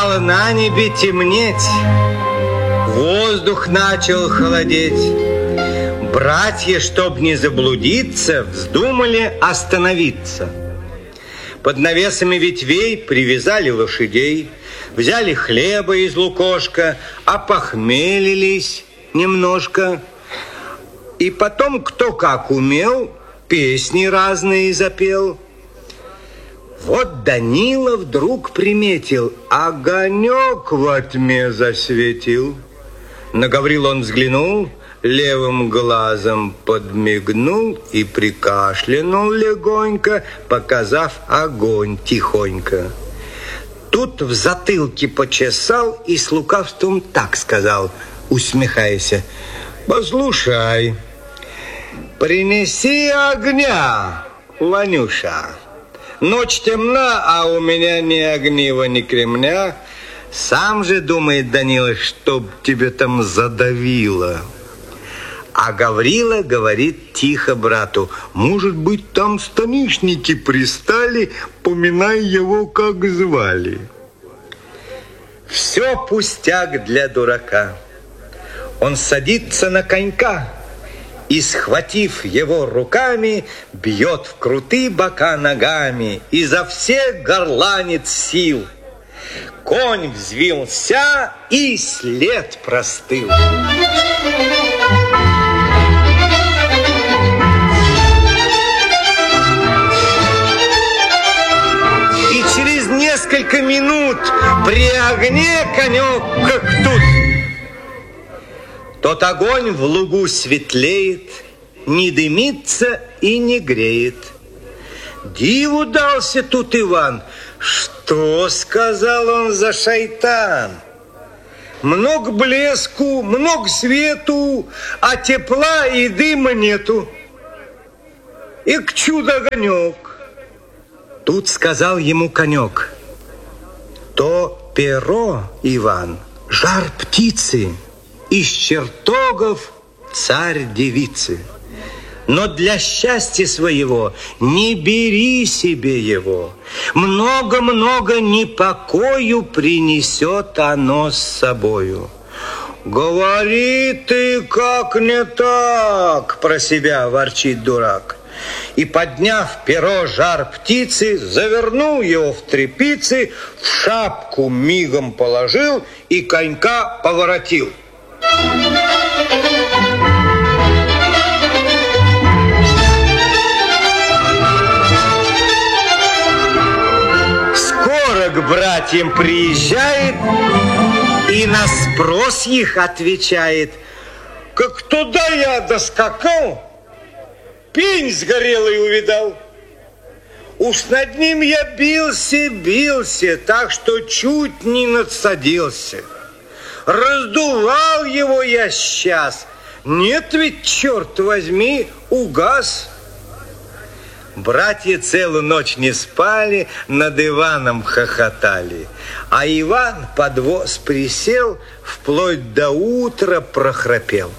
Стало на небе темнеть, воздух начал холодеть. Братья, чтоб не заблудиться, вздумали остановиться. Под навесами ветвей привязали лошадей, взяли хлеба из лукошка, опохмелились немножко. И потом, кто как умел, песни разные запел. Вот Данила вдруг приметил, огонек во тьме засветил. На Гаврила он взглянул, левым глазом подмигнул и прикашлянул легонько, показав огонь тихонько. Тут в затылке почесал и с лукавством так сказал, усмехаясь: «Послушай, принеси огня, Ванюша. Ночь темна, а у меня ни огнива, ни кремня». Сам же думает Данила, чтоб тебе там задавило. А Гаврила говорит тихо брату: может быть, там станишники пристали, поминай его, как звали. Все пустяк для дурака. Он садится на конька и, схватив его руками, бьет в крутые бока ногами, изо всех горланит сил. Конь взвился и след простыл. И через несколько минут при огне конек как тут. Тот огонь в лугу светлеет, не дымится и не греет. Диву дался тут Иван. Что, сказал он, за шайтан? Много блеску, много свету, а тепла и дыма нету. И к чудо огонек. Тут сказал ему конек: то перо, Иван, жар птицы, из чертогов царь-девицы. Но для счастья своего не бери себе его. Много-много непокою принесет оно с собою. Говори ты, как не так, про себя ворчит дурак. И, подняв перо жар птицы, завернул его в тряпицы, в шапку мигом положил и конька поворотил. К братьям приезжает и на спрос их отвечает: как туда я доскакал, пень сгорелый увидал. Уж над ним я бился, так что чуть не надсадился. Раздувал его я сейчас, нет ведь, черт возьми, угас. Братья целую ночь не спали, над Иваном хохотали. А Иван под воз присел, вплоть до утра прохрапел.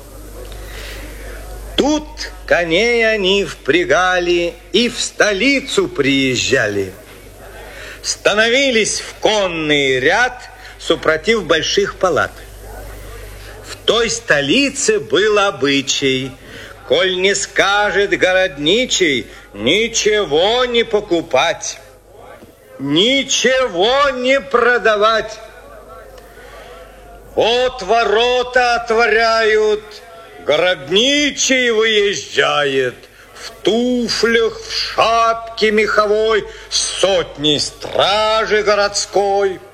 Тут коней они впрягали и в столицу приезжали. Становились в конный ряд супротив больших палат. В той столице был обычай: коль не скажет городничий, ничего не покупать, ничего не продавать. Вот ворота отворяют, городничий выезжает, в туфлях, в шапке меховой, с сотней стражи городской.